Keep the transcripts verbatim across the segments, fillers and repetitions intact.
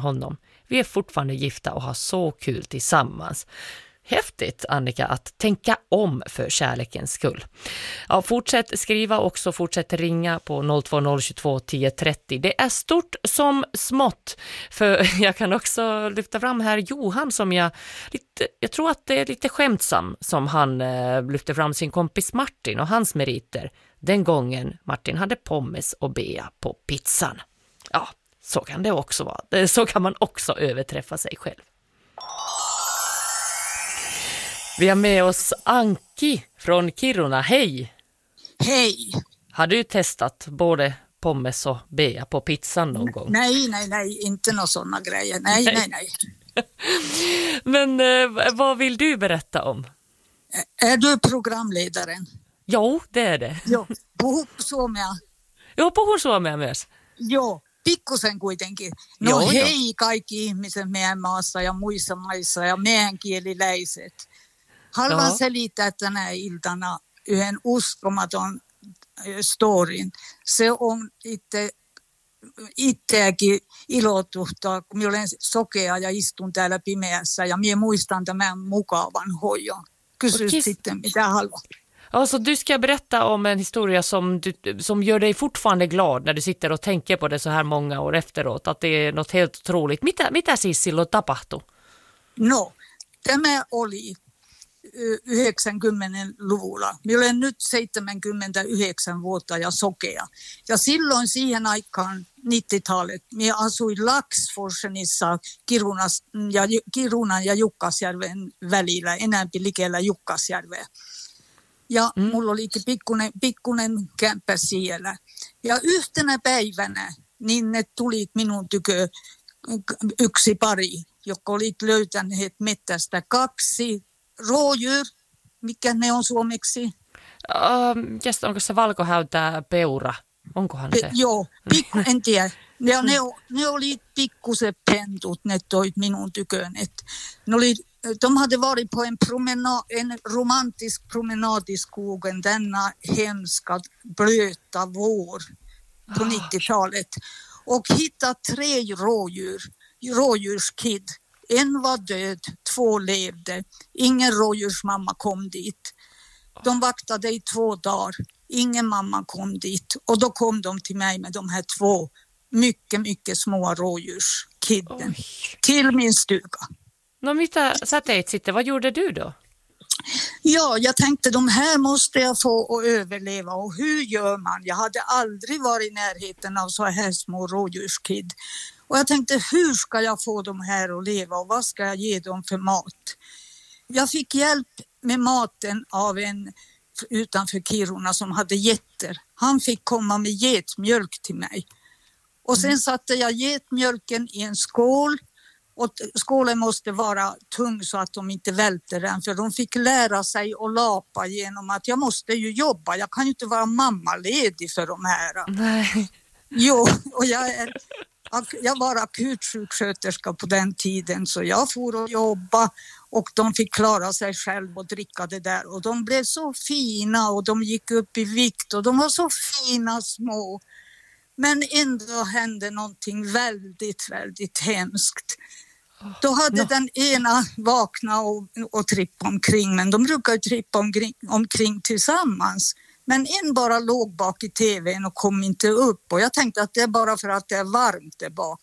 honom. Vi är fortfarande gifta och har så kul tillsammans. Häftigt, Annika, att tänka om för kärlekens skull. Ja, fortsätt skriva också, fortsätt ringa på noll två noll två två ett trettio. Det är stort som smått, för jag kan också lyfta fram här Johan som jag lite, jag tror att det är lite skämtsam som han eh, lyfter fram sin kompis Martin och hans meriter. Den gången Martin hade pommes och bea på pizzan. Ja, så kan det också vara. Så kan man också överträffa sig själv. Vi har med oss Anki från Kiruna. Hej! Hej! Har du testat både pommes och bea på pizzan någon gång? Nej, nej, nej. Inte några sådana grejer. Nej, nej, nej. nej. Men eh, vad vill du berätta om? Är du programledaren? Jo, det är det. Joo, puhu suomea. Joo, puhun suomea myös. Joo, pikkusen kuitenkin. No Joo, hei jo. Kaikki ihmiset meidän maassa ja muissa maissa ja meidän kieliläiset. Haluan Joo. selittää tänä iltana yhden uskomaton storin. Se on itse, itseäkin ilotuttaa, kun minä olen sokea ja istun täällä pimeässä ja minä muistan tämän mukavan hoidon. Kysy Okej. sitten, mitä haluat. Alltså, du ska berätta om en historia som, du, som gör dig fortfarande glad när du sitter och tänker på det så här många år efteråt. Att det är något helt otroligt. Mitä, mitä siis silloin tapahtui? No, tämä oli yhdeksänkymmentäluvulla. Minä olen nyt seitsemänkymmentäyhdeksän vuotta ja sokea. Ja silloin siihen aikaan nittiotalet, minä asuin Laxforsenissa Kirunas ja, Kirunan ja Jukkasjärven välillä, enämpi likellä Jukkasjärveä. Ja mm. mulla oli pikkunen, pikkunen kämppä siellä. Ja yhtenä päivänä niin ne tulit minun tykö yksi pari, jotka olit löytäneet mettästä kaksi rådjur. Mikä ne on suomeksi? Uh, just, onko se valkohäytää peura? Onkohan se? Pe- joo, pikku, en tiedä. Ja ne, ne oli pikkuset pentut, ne toit minun tyköön. Et ne oli, de hade varit på en, promenad, en romantisk promenad i skogen denna hemska blöta vår på nittiotalet. Och hittat tre rådjur, rådjurskid. En var död, två levde. Ingen rådjursmamma kom dit. De vaktade i två dagar. Ingen mamma kom dit. Och då kom de till mig med de här två mycket, mycket små rådjurskidden. Oj. Till min stuga. No mitä sä teit sitten? Vad gjorde du då? Ja, jag tänkte de här måste jag få att överleva. Och hur gör man? Jag hade aldrig varit i närheten av så här små rådjurskid. Och jag tänkte, hur ska jag få dem här att leva och vad ska jag ge dem för mat? Jag fick hjälp med maten av en utanför Kiruna som hade getter. Han fick komma med getmjölk till mig. Och sen satte jag getmjölken i en skål. Och skålen måste vara tung så att de inte välter den. För de fick lära sig att lapa genom att jag måste ju jobba. Jag kan ju inte vara mammaledig för de här. Nej. Jo, och jag är... Jag var akutsjuksköterska på den tiden så jag får och jobba och de fick klara sig själv och dricka det där. Och de blev så fina och de gick upp i vikt och de var så fina små. Men ändå hände någonting väldigt, väldigt hemskt. Då hade no. den ena vaknat och, och trippat omkring, men de brukar ju trippa omkring, omkring tillsammans. Men en bara låg bak i tvn och kom inte upp. Och jag tänkte att det är bara för att det är varmt där bak.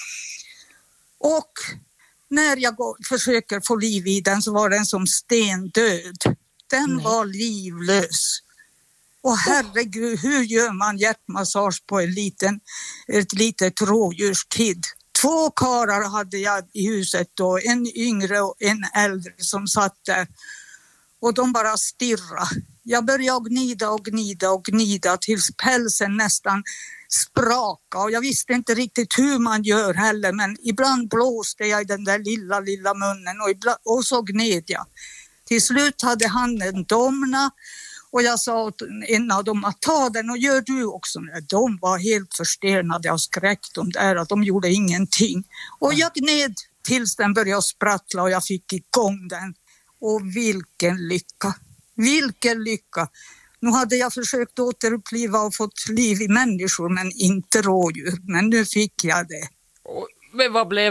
Och när jag går, försöker få liv i den så var den som stendöd. Den Nej. var livlös. Och herregud, hur gör man hjärtmassage på en liten, ett litet rådjurskid? Två karar hade jag i huset då. En yngre och en äldre som satt där. Och de bara stirrade. Jag började gnida och gnida och gnida tills pälsen nästan sprakade. Och jag visste inte riktigt hur man gör heller. Men ibland blåste jag i den där lilla, lilla munnen. Och, ibland, och så gned jag. Till slut hade handen domna. Och jag sa åt en av dem att ta den och gör du också. De var helt förstenade och skräck de där. Att de gjorde ingenting. Och jag gned tills den började sprattla och jag fick igång den. Och vilken lycka. Vilken lycka. Nu hade jag försökt återuppliva och fått liv i människor men inte rådjur. Men nu fick jag det. Men vad blev